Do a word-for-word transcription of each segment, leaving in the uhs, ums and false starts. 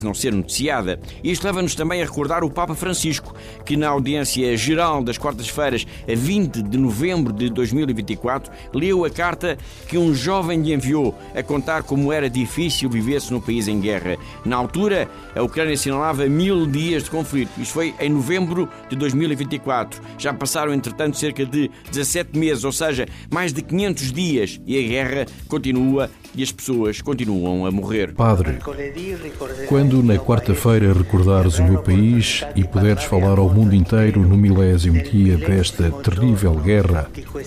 não ser noticiada. Isto leva-nos também a recordar o Papa Francisco, que na audiência geral das quartas-feiras, a vinte de novembro de dois mil e vinte e quatro, leu a carta que um jovem lhe enviou a contar como era difícil viver-se num país em guerra. Na altura, a Ucrânia assinalava mil dias de conflito. Isto foi em novembro de dois mil e vinte e quatro. Já passaram, entretanto, cerca de dezassete meses, ou seja, mais de quinhentos dias, e a guerra continua e as pessoas continuam a morrer. Padre, quando na quarta-feira recordares o meu país e puderes falar ao mundo inteiro no milésimo dia desta terrível guerra,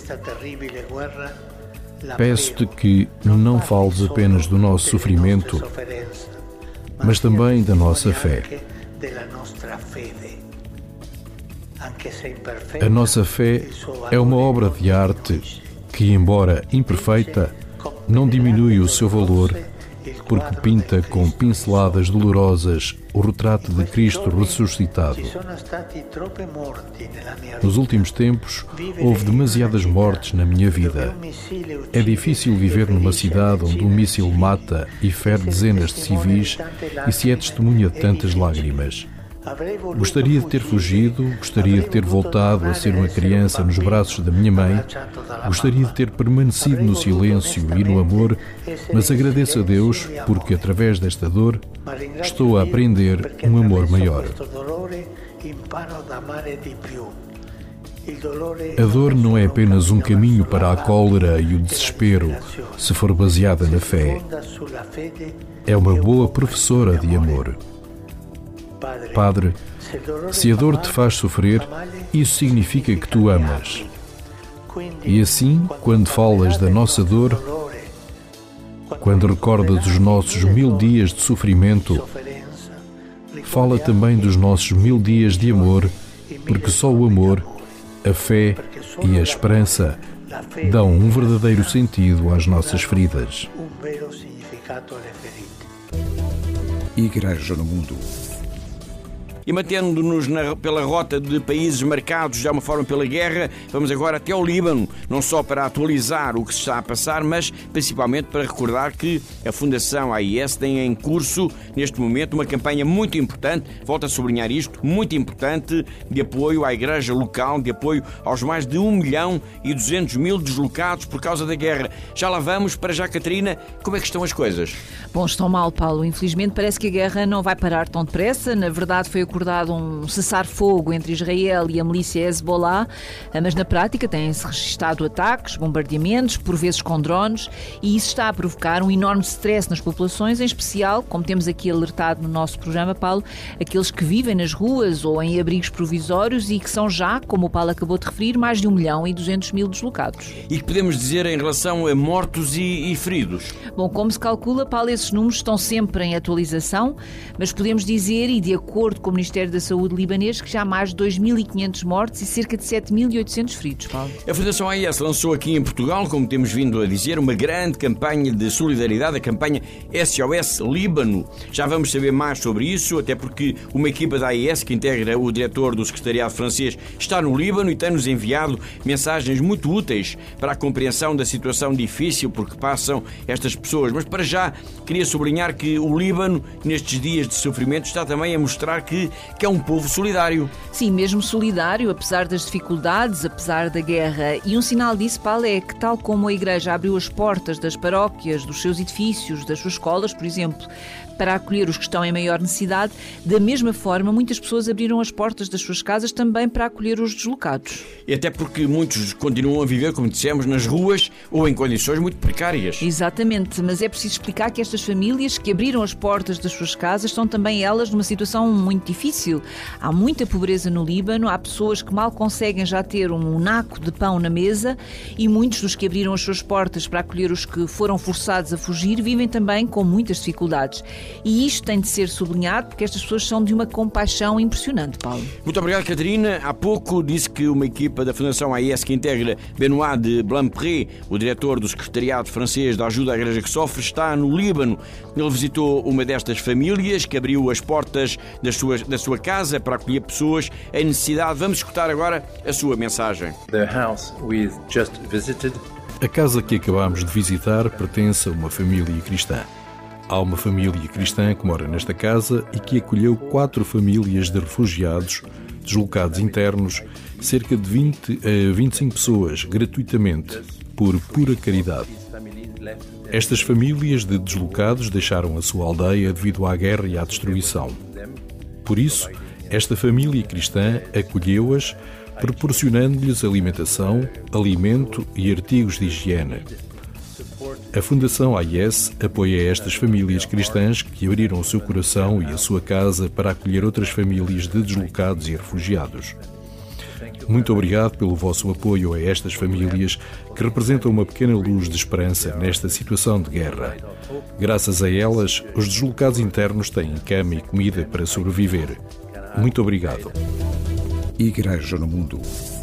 peço-te que não fales apenas do nosso sofrimento, mas também da nossa fé. A nossa fé é uma obra de arte que, embora imperfeita, não diminui o seu valor, porque pinta com pinceladas dolorosas o retrato de Cristo ressuscitado. Nos últimos tempos, houve demasiadas mortes na minha vida. É difícil viver numa cidade onde um míssil mata e fere dezenas de civis e se é testemunha de tantas lágrimas. Gostaria de ter fugido, gostaria de ter voltado a ser uma criança nos braços da minha mãe, gostaria de ter permanecido no silêncio e no amor, mas agradeço a Deus porque, através desta dor, estou a aprender um amor maior. A dor não é apenas um caminho para a cólera e o desespero, se for baseada na fé. É uma boa professora de amor. Padre, se a dor te faz sofrer, isso significa que tu amas. E assim, quando falas da nossa dor, quando recordas os nossos mil dias de sofrimento, fala também dos nossos mil dias de amor, porque só o amor, a fé e a esperança dão um verdadeiro sentido às nossas feridas. Igreja no Mundo. E mantendo-nos na, pela rota de países marcados de alguma forma pela guerra, vamos agora até ao Líbano, não só para atualizar o que se está a passar, mas principalmente para recordar que a Fundação A I S tem em curso, neste momento, uma campanha muito importante, volto a sublinhar isto, muito importante, de apoio à igreja local, de apoio aos mais de um milhão e duzentos mil deslocados por causa da guerra. Já lá vamos, para já, Catarina, como é que estão as coisas? Bom, estão mal, Paulo. Infelizmente parece que a guerra não vai parar tão depressa. Na verdade foi acordado um cessar-fogo entre Israel e a milícia Hezbollah, mas na prática têm-se registado ataques, bombardeamentos, por vezes com drones, e isso está a provocar um enorme stress nas populações, em especial, como temos aqui alertado no nosso programa, Paulo, aqueles que vivem nas ruas ou em abrigos provisórios e que são já, como o Paulo acabou de referir, mais de um milhão e duzentos mil deslocados. E que podemos dizer em relação a mortos e, e feridos? Bom, como se calcula, Paulo, esses números estão sempre em atualização, mas podemos dizer, e de acordo com o Ministério da Saúde libanês, que já há mais de dois mil e quinhentos mortos e cerca de sete mil e oitocentos feridos, Paulo. A Fundação A I S lançou aqui em Portugal, como temos vindo a dizer, uma grande campanha de solidariedade, a campanha S O S Líbano. Já vamos saber mais sobre isso, até porque uma equipa da A I S, que integra o diretor do Secretariado francês, está no Líbano e tem-nos enviado mensagens muito úteis para a compreensão da situação difícil por que passam estas pessoas. Mas para já, queria sublinhar que o Líbano, nestes dias de sofrimento, está também a mostrar que, que é um povo solidário. Sim, mesmo solidário, apesar das dificuldades, apesar da guerra. E um sinal disso, Paulo, é que, tal como a Igreja abriu as portas das paróquias, dos seus edifícios, das suas escolas, por exemplo, para acolher os que estão em maior necessidade, da mesma forma, muitas pessoas abriram as portas das suas casas também para acolher os deslocados. E até porque muitos continuam a viver, como dissemos, nas ruas ou em condições muito precárias. Exatamente, mas é preciso explicar que estas famílias que abriram as portas das suas casas estão também elas numa situação muito difícil. Há muita pobreza no Líbano, há pessoas que mal conseguem já ter um naco de pão na mesa e muitos dos que abriram as suas portas para acolher os que foram forçados a fugir vivem também com muitas dificuldades. E isto tem de ser sublinhado porque estas pessoas são de uma compaixão impressionante, Paulo. Muito obrigado, Catarina. Há pouco disse que uma equipa da Fundação A I S que integra Benoît de Blampré, o diretor do Secretariado francês da Ajuda à Igreja que Sofre, está no Líbano. Ele visitou uma destas famílias que abriu as portas das suas, da sua casa para acolher pessoas em necessidade. Vamos escutar agora a sua mensagem. The house we just visited. A casa que acabámos de visitar pertence a uma família cristã. Há uma família cristã que mora nesta casa e que acolheu quatro famílias de refugiados, deslocados internos, cerca de vinte a vinte e cinco pessoas, gratuitamente, por pura caridade. Estas famílias de deslocados deixaram a sua aldeia devido à guerra e à destruição. Por isso, esta família cristã acolheu-as, proporcionando-lhes alimentação, alimento e artigos de higiene. A Fundação A I S apoia estas famílias cristãs que abriram o seu coração e a sua casa para acolher outras famílias de deslocados e refugiados. Muito obrigado pelo vosso apoio a estas famílias que representam uma pequena luz de esperança nesta situação de guerra. Graças a elas, os deslocados internos têm cama e comida para sobreviver. Muito obrigado. Igreja no Mundo.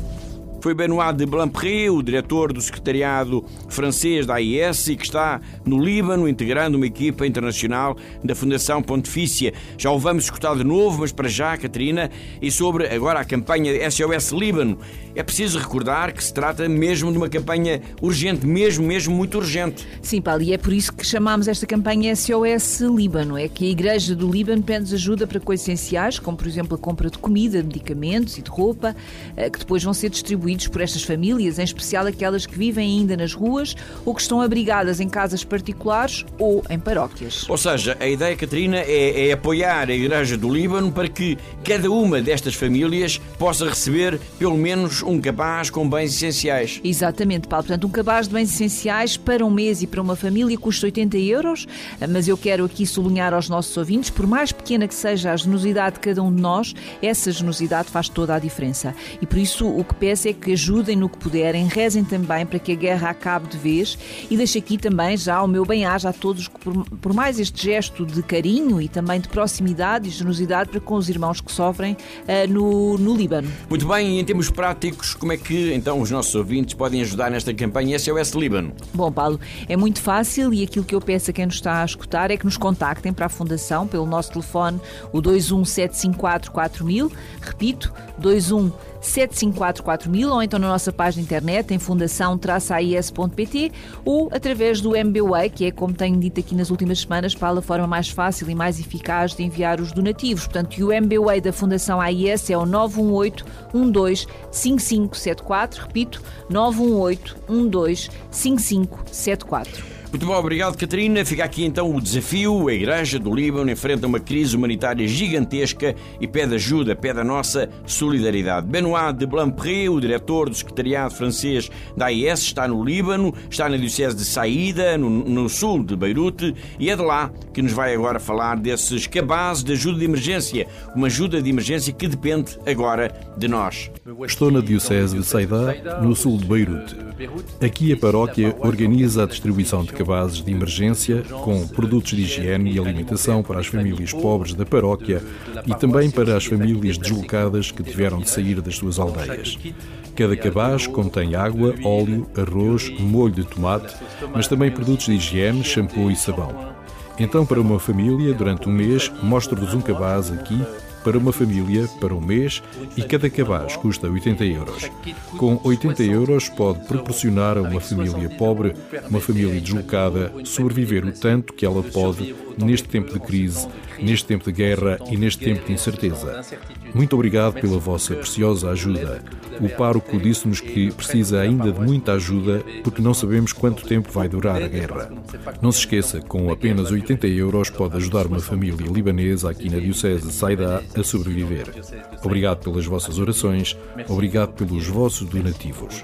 Foi Benoît de Blampre, o diretor do secretariado francês da A I S e que está no Líbano, integrando uma equipa internacional da Fundação Pontifícia. Já o vamos escutar de novo, mas para já, Catarina, e sobre agora a campanha S O S Líbano. É preciso recordar que se trata mesmo de uma campanha urgente, mesmo, mesmo muito urgente. Sim, Paulo, e é por isso que chamámos esta campanha S O S Líbano. É que a Igreja do Líbano pede ajuda para coisas essenciais, como por exemplo a compra de comida, de medicamentos e de roupa, que depois vão ser distribuídos por estas famílias, em especial aquelas que vivem ainda nas ruas ou que estão abrigadas em casas particulares ou em paróquias. Ou seja, a ideia, Catarina, é, é apoiar a Igreja do Líbano para que cada uma destas famílias possa receber pelo menos um cabaz com bens essenciais. Exatamente, Paulo. Portanto, um cabaz de bens essenciais para um mês e para uma família custa oitenta euros, mas eu quero aqui sublinhar aos nossos ouvintes, por mais pequena que seja a generosidade de cada um de nós, essa generosidade faz toda a diferença. E por isso o que peço é que ajudem no que puderem, rezem também para que a guerra acabe de vez e deixo aqui também já o meu bem-aja a todos que, por, por mais este gesto de carinho e também de proximidade e generosidade para com os irmãos que sofrem uh, no, no Líbano. Muito bem, e em termos práticos, como é que então os nossos ouvintes podem ajudar nesta campanha S O S Líbano? Bom, Paulo, é muito fácil e aquilo que eu peço a quem nos está a escutar é que nos contactem para a Fundação pelo nosso telefone, o dois um sete cinco quatro quatro mil, repito, dois um sete cinco quatro quatro mil, ou então na nossa página de internet em fundação traço a i s ponto p t ou através do M B W A Y, que é, como tenho dito aqui nas últimas semanas, para a forma mais fácil e mais eficaz de enviar os donativos. Portanto, e o M B W A Y da Fundação A I S é o nove um oito um dois cinco cinco sete quatro, repito, nove um oito um dois cinco cinco sete quatro. Muito bom, obrigado, Catarina. Fica aqui então o desafio. A Igreja do Líbano enfrenta uma crise humanitária gigantesca e pede ajuda, pede a nossa solidariedade. Benoît de Blampre, o diretor do secretariado francês da A I S, está no Líbano, está na diocese de Saída, no, no sul de Beirute, e é de lá que nos vai agora falar desses cabazes de ajuda de emergência, uma ajuda de emergência que depende agora de nós. Estou na diocese de Saída, no sul de Beirute. Aqui a paróquia organiza a distribuição de cabazes de emergência com produtos de higiene e alimentação para as famílias pobres da paróquia e também para as famílias deslocadas que tiveram de sair das suas aldeias. Cada cabaz contém água, óleo, arroz, molho de tomate, mas também produtos de higiene, shampoo e sabão. Então, para uma família, durante um mês, mostro-vos um cabaz aqui para uma família, para um mês, e cada cabaz custa oitenta euros. Com oitenta euros pode proporcionar a uma família pobre, uma família deslocada, sobreviver o tanto que ela pode neste tempo de crise, neste tempo de guerra e neste tempo de incerteza. Muito obrigado pela vossa preciosa ajuda. O pároco disse-nos que precisa ainda de muita ajuda porque não sabemos quanto tempo vai durar a guerra. Não se esqueça, com apenas oitenta euros pode ajudar uma família libanesa aqui na diocese de Saída a sobreviver. Obrigado pelas vossas orações, obrigado pelos vossos donativos.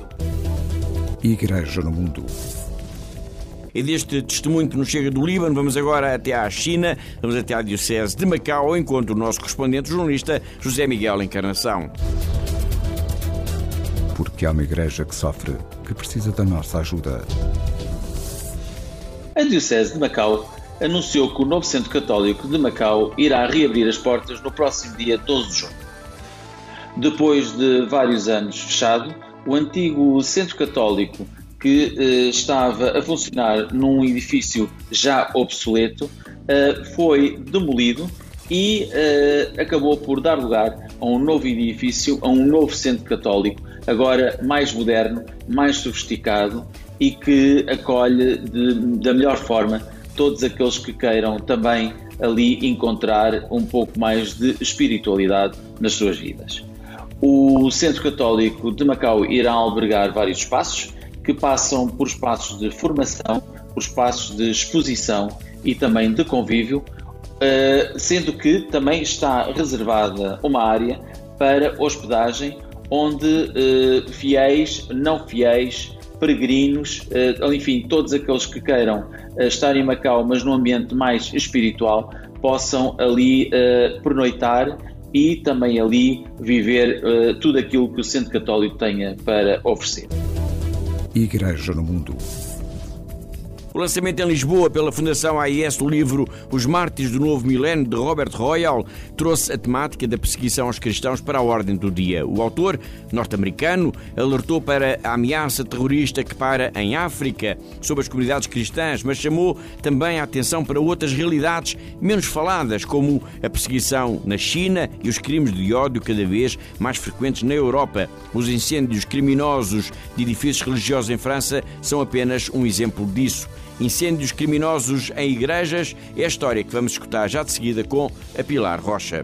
Igreja no Mundo. E deste testemunho que nos chega do Líbano, vamos agora até à China, vamos até à diocese de Macau, ao encontro do nosso correspondente jornalista José Miguel Encarnação. Porque há uma igreja que sofre, que precisa da nossa ajuda. A diocese de Macau anunciou que o novo Centro Católico de Macau irá reabrir as portas no próximo dia doze de junho. Depois de vários anos fechado, o antigo Centro Católico, que eh, estava a funcionar num edifício já obsoleto, eh, foi demolido e eh, acabou por dar lugar a um novo edifício, a um novo Centro Católico, agora mais moderno, mais sofisticado e que acolhe de, da melhor forma todos aqueles que queiram também ali encontrar um pouco mais de espiritualidade nas suas vidas. O Centro Católico de Macau irá albergar vários espaços que passam por espaços de formação, por espaços de exposição e também de convívio, sendo que também está reservada uma área para hospedagem onde fiéis, não fiéis, peregrinos, enfim, todos aqueles que queiram estar em Macau, mas num ambiente mais espiritual, possam ali pernoitar e também ali viver tudo aquilo que o Centro Católico tenha para oferecer. Igreja no Mundo. O lançamento em Lisboa pela Fundação A I S do livro Os Mártires do Novo Milénio, de Robert Royal, trouxe a temática da perseguição aos cristãos para a ordem do dia. O autor, norte-americano, alertou para a ameaça terrorista que paira em África sobre as comunidades cristãs, mas chamou também a atenção para outras realidades menos faladas, como a perseguição na China e os crimes de ódio cada vez mais frequentes na Europa. Os incêndios criminosos de edifícios religiosos em França são apenas um exemplo disso. Incêndios criminosos em igrejas é a história que vamos escutar já de seguida com a Pilar Rocha.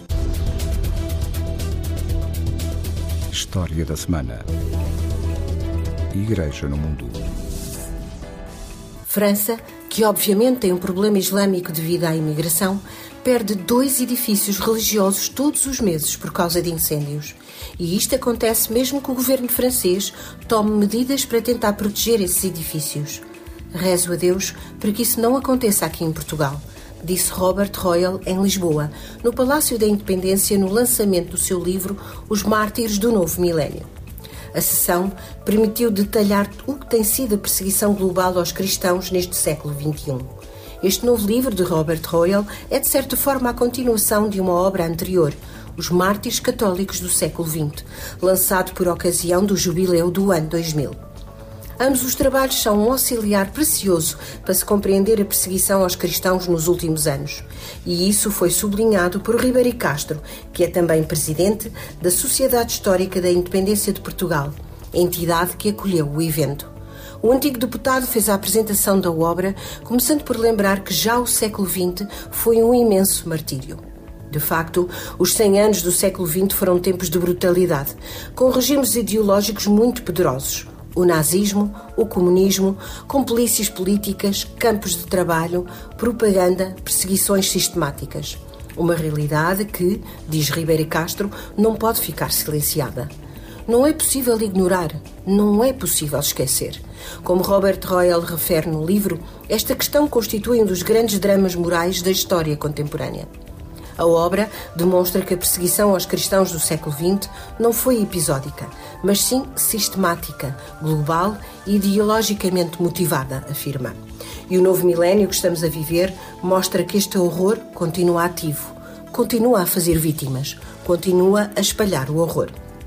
História da semana. Igreja no Mundo. França, que obviamente tem um problema islâmico devido à imigração, perde dois edifícios religiosos todos os meses por causa de incêndios. E isto acontece mesmo que o governo francês tome medidas para tentar proteger esses edifícios. Rezo a Deus para que isso não aconteça aqui em Portugal, disse Robert Royal em Lisboa, no Palácio da Independência, no lançamento do seu livro Os Mártires do Novo Milénio. A sessão permitiu detalhar o que tem sido a perseguição global aos cristãos neste século vinte e um. Este novo livro de Robert Royal é, de certa forma, a continuação de uma obra anterior, Os Mártires Católicos do século vinte, lançado por ocasião do jubileu do ano dois mil. Ambos os trabalhos são um auxiliar precioso para se compreender a perseguição aos cristãos nos últimos anos. E isso foi sublinhado por Ribeiro Castro, que é também presidente da Sociedade Histórica da Independência de Portugal, entidade que acolheu o evento. O antigo deputado fez a apresentação da obra, começando por lembrar que já o século vinte foi um imenso martírio. De facto, os cem anos do século vinte foram tempos de brutalidade, com regimes ideológicos muito poderosos. O nazismo, o comunismo, com polícias políticas, campos de trabalho, propaganda, perseguições sistemáticas. Uma realidade que, diz Ribeiro Castro, não pode ficar silenciada. Não é possível ignorar, não é possível esquecer. Como Robert Royal refere no livro, esta questão constitui um dos grandes dramas morais da história contemporânea. A obra demonstra que a perseguição aos cristãos do século vinte não foi episódica, mas sim sistemática, global e ideologicamente motivada, afirma. E o novo milénio que estamos a viver mostra que este horror continua ativo, continua a fazer vítimas, continua a espalhar o horror.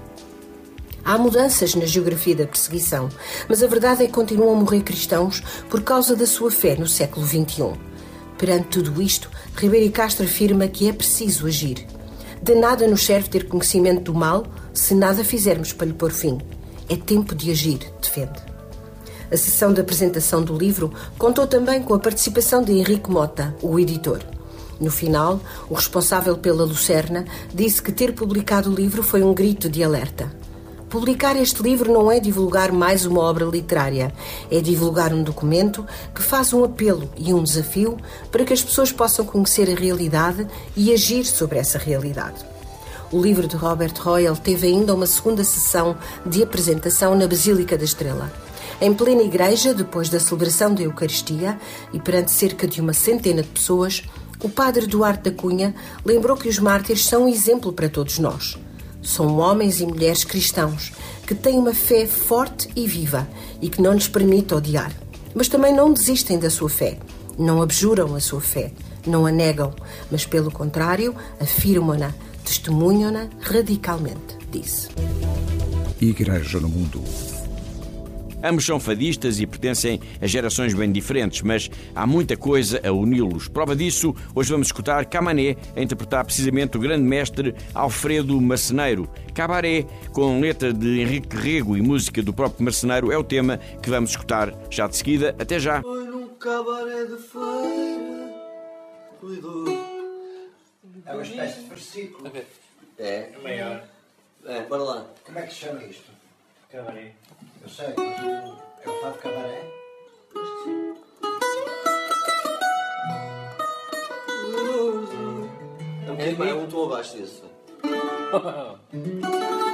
Há mudanças na geografia da perseguição, mas a verdade é que continuam a morrer cristãos por causa da sua fé no século vinte e um. Perante tudo isto, Ribeiro Castro afirma que é preciso agir. De nada nos serve ter conhecimento do mal se nada fizermos para lhe pôr fim. É tempo de agir, defende. A sessão de apresentação do livro contou também com a participação de Henrique Mota, o editor. No final, o responsável pela Lucerna disse que ter publicado o livro foi um grito de alerta. Publicar este livro não é divulgar mais uma obra literária, é divulgar um documento que faz um apelo e um desafio para que as pessoas possam conhecer a realidade e agir sobre essa realidade. O livro de Robert Royal teve ainda uma segunda sessão de apresentação na Basílica da Estrela. Em plena igreja, depois da celebração da Eucaristia e perante cerca de uma centena de pessoas, o padre Duarte da Cunha lembrou que os mártires são um exemplo para todos nós. São homens e mulheres cristãos que têm uma fé forte e viva e que não lhes permite odiar. Mas também não desistem da sua fé, não abjuram a sua fé, não a negam, mas pelo contrário, afirmam-na, testemunham-na radicalmente, disse. Igreja no Mundo. Ambos são fadistas e pertencem a gerações bem diferentes, mas há muita coisa a uni-los. Prova disso, hoje vamos escutar Camané a interpretar precisamente o grande mestre Alfredo Marceneiro. Cabaré, com letra de Henrique Rego e música do próprio Marceneiro, é o tema que vamos escutar já de seguida. Até já! cabaré de feira. É uma espécie de versículo. É? É maior. É, bora lá. Como é que se chama isto? Cabaré. Eu sei, mas é o Fado Cabaré? É um, é um tom abaixo disso.